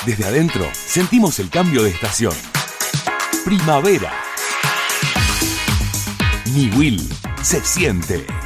Desde adentro sentimos el cambio de estación. Primavera. Mi Will se siente.